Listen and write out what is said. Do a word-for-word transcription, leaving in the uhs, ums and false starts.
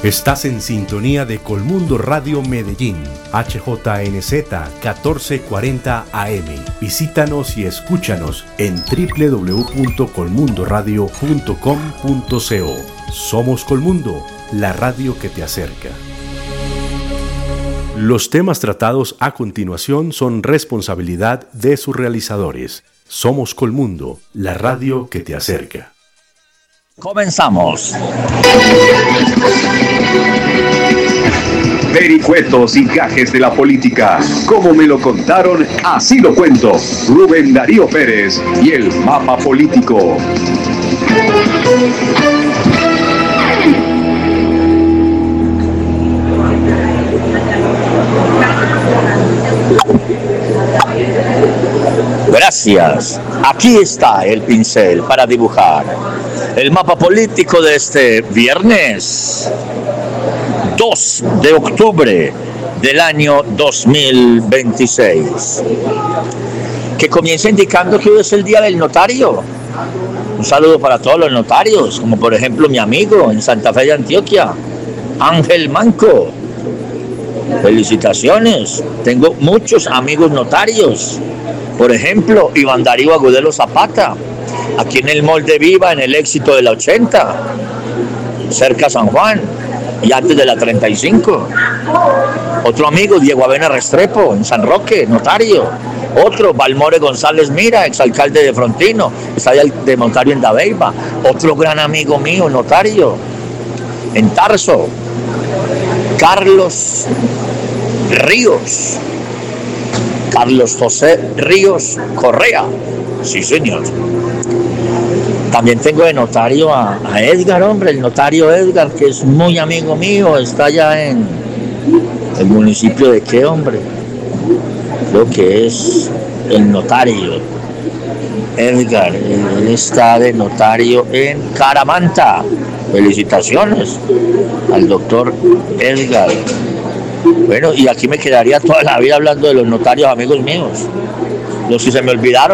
Estás en sintonía de Colmundo Radio Medellín, H J N Z catorce cuarenta A M. Visítanos y escúchanos en doble u doble u doble u punto colmundo radio punto com punto co. Somos Colmundo, la radio que te acerca. Los temas tratados a continuación son responsabilidad de sus realizadores. Somos Colmundo, la radio que te acerca. Comenzamos. Vericuetos y gajes de la política. Como me lo contaron, así lo cuento. Rubén Darío Pérez y el mapa político. Gracias. Aquí está el pincel para dibujar el mapa político de este viernes dos de octubre del año dos mil veintiséis, que comienza indicando que hoy es el día del notario. Un saludo para todos los notarios, como por ejemplo mi amigo en Santa Fe de Antioquia, Ángel Manco. Felicitaciones, tengo muchos amigos notarios. Por ejemplo, Iván Darío Agudelo Zapata, aquí en el Molde Viva, en el Éxito de la ochenta, cerca a San Juan, y antes de la treinta y cinco. Otro amigo, Diego Avena Restrepo, en San Roque, notario. Otro, Balmore González Mira, exalcalde de Frontino, está allá de notario en Dabeiba. Otro gran amigo mío, notario, en Tarso, Carlos Ríos. Carlos José Ríos Correa, sí señor. También tengo de notario a, a Edgar, hombre, el notario Edgar, que es muy amigo mío, está allá en el municipio de qué, hombre, creo que es el notario Edgar, él, él está de notario en Caramanta. Felicitaciones al doctor Edgar. Bueno, y aquí me quedaría toda la vida hablando de los notarios amigos míos, los que se me olvidaron.